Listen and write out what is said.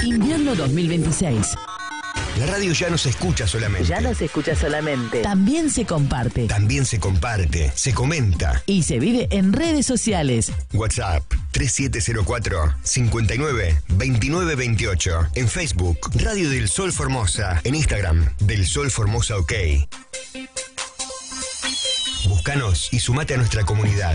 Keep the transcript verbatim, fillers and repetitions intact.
Invierno dos mil veintiséis. La radio ya no se escucha solamente. Ya no se escucha solamente. También se comparte. También se comparte, se comenta. Y se vive en redes sociales. WhatsApp tres siete cero cuatro, cinco nueve, dos nueve dos ocho. En Facebook, Radio del Sol Formosa. En Instagram, Del Sol Formosa OK. Búscanos y sumate a nuestra comunidad.